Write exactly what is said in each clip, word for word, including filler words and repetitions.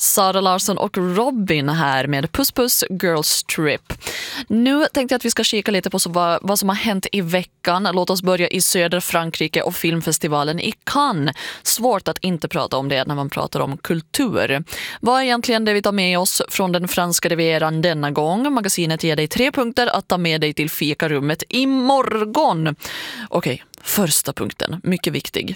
Sara Larsson och Robin här med Puss Puss Girls Trip. Nu tänkte jag att vi ska kika lite på så vad, vad som har hänt i veckan. Låt oss börja i södra Frankrike och filmfestivalen i Cannes. Svårt att inte prata om det när man pratar om kultur. Vad är egentligen det vi tar med oss från den franska rivieran denna gång? Magasinet ger dig tre punkter att ta med dig till fikarummet imorgon. Okej, första punkten, mycket viktig.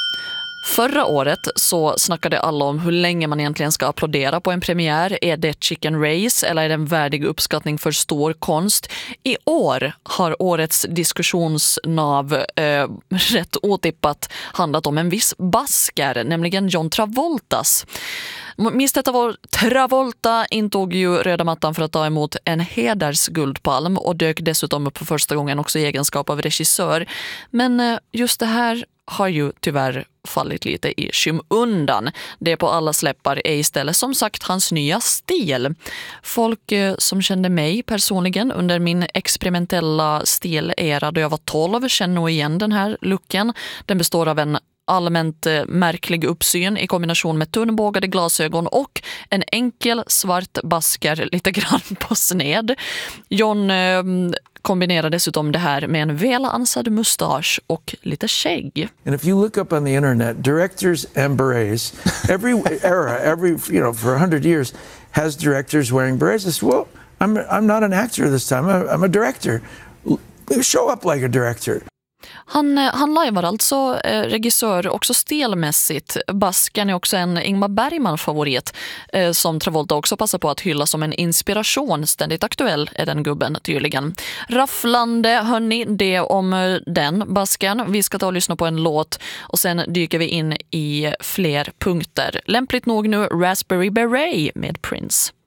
Förra året så snackade alla om hur länge man egentligen ska applådera på en premiär. Är det chicken race eller är det en värdig uppskattning för stor konst? I år har årets diskussionsnav eh, rätt otippat handlat om en viss basker, nämligen John Travoltas. Minst detta var Travolta intog ju röda mattan för att ta emot en hedersguldpalm och dök dessutom upp för första gången också i egenskap av regissör. Men just det här har ju tyvärr fallit lite i skymundan. Det på alla släppar är istället som sagt hans nya stil. Folk eh, som kände mig personligen under min experimentella stilera då jag var tolv känner nog igen den här looken. Den består av en allmänt eh, märklig uppsyn i kombination med tunnbågade glasögon och en enkel svart basker lite grann på sned. John eh, kombinerar dessutom det här med en välansad mustasch och lite skägg. And if you look up on the internet, directors and berets, every era, every, you know, for a hundred years has directors wearing berets. I said, well, I'm, I'm not an actor this time, I'm, I'm a director. Show up like a director. Han, han lajvar alltså eh, regissör också stilmässigt. Basken är också en Ingmar Bergman-favorit eh, som Travolta också passar på att hylla som en inspiration. Ständigt aktuell är den gubben tydligen. Rafflande, hörni, det om eh, den basken. Vi ska ta och lyssna på en låt och sen dyker vi in i fler punkter. Lämpligt nog nu Raspberry Beret med Prince.